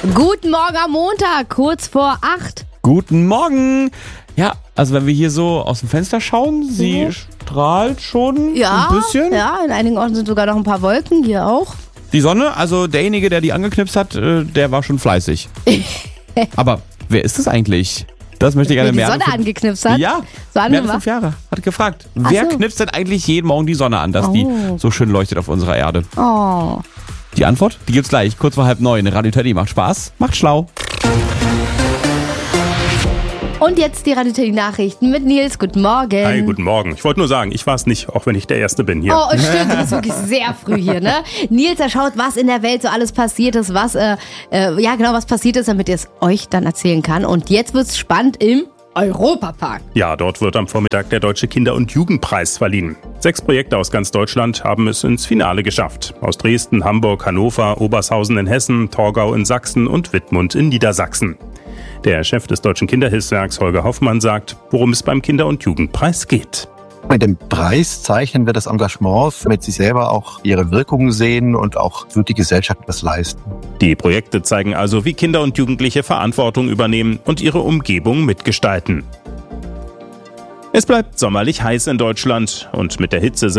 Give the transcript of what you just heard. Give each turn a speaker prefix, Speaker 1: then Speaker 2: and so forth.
Speaker 1: Guten Morgen am Montag, kurz vor 8.
Speaker 2: Guten Morgen. Ja, also wenn wir hier so aus dem Fenster schauen, sie strahlt schon ein bisschen.
Speaker 1: Ja, in einigen Orten sind sogar noch ein paar Wolken, hier auch.
Speaker 2: Die Sonne, also derjenige, der die angeknipst hat, der war schon fleißig. Aber wer ist das eigentlich? Das möchte ich gerne
Speaker 1: Wer
Speaker 2: mehr.
Speaker 1: die Sonne angeknipst hat?
Speaker 2: Ja,
Speaker 1: So
Speaker 2: mehr als
Speaker 1: angemacht?
Speaker 2: 5 Jahre. Hat gefragt. Wer knipst denn eigentlich jeden Morgen die Sonne an, dass die so schön leuchtet auf unserer Erde?
Speaker 1: Oh.
Speaker 2: Die Antwort, die gibt's gleich, kurz vor 8:30. Radio Teddy macht Spaß, macht schlau.
Speaker 1: Und jetzt die Radio Teddy Nachrichten mit Nils. Guten Morgen.
Speaker 3: Hi, guten Morgen. Ich wollte nur sagen, ich war es nicht, auch wenn ich der Erste bin hier.
Speaker 1: Oh, stimmt, du bist wirklich sehr früh hier, ne? Nils, er schaut, was in der Welt so alles passiert ist, was passiert ist, damit er es euch dann erzählen kann. Und jetzt wird's spannend im Europapark.
Speaker 3: Ja, dort wird am Vormittag der Deutsche Kinder- und Jugendpreis verliehen. 6 Projekte aus ganz Deutschland haben es ins Finale geschafft. Aus Dresden, Hamburg, Hannover, Obershausen in Hessen, Torgau in Sachsen und Wittmund in Niedersachsen. Der Chef des Deutschen Kinderhilfswerks, Holger Hoffmann, sagt, worum es beim Kinder- und Jugendpreis geht.
Speaker 4: Mit dem Preis zeichnen wir das Engagement, damit sie selber auch ihre Wirkungen sehen und auch für die Gesellschaft was leisten.
Speaker 3: Die Projekte zeigen also, wie Kinder und Jugendliche Verantwortung übernehmen und ihre Umgebung mitgestalten. Es bleibt sommerlich heiß in Deutschland und mit der Hitze sind